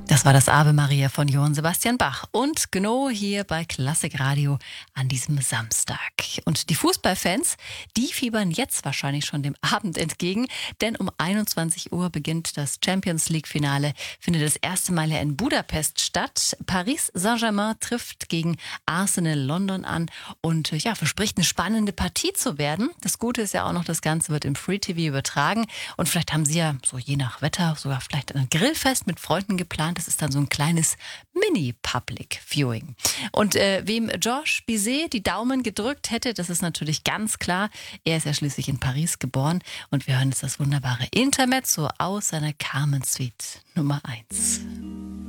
Das war das Ave Maria von Johann Sebastian Bach und genau hier bei Klassik Radio an diesem Samstag. Und die Fußballfans, die fiebern jetzt wahrscheinlich schon dem Abend entgegen, denn um 21 Uhr beginnt das Champions League Finale, findet das erste Mal ja in Budapest statt. Paris Saint-Germain trifft gegen Arsenal London an und ja, verspricht eine spannende Partie zu werden. Das Gute ist ja auch noch, das Ganze wird im Free TV übertragen und vielleicht haben Sie ja so je nach Wetter sogar vielleicht ein Grillfest mit Freunden geplant. Das ist dann so ein kleines Mini-Public-Viewing. Und wem Georges Bizet die Daumen gedrückt hätte, das ist natürlich ganz klar. Er ist ja schließlich in Paris geboren. Und wir hören jetzt das wunderbare Intermezzo aus seiner Carmen Suite Nummer 1.